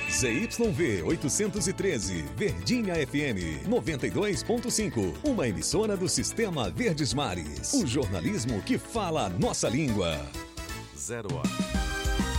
ZYV 813, Verdinha FM 92.5. Uma emissora do Sistema Verdes Mares. O jornalismo que fala a nossa língua. 0 hora.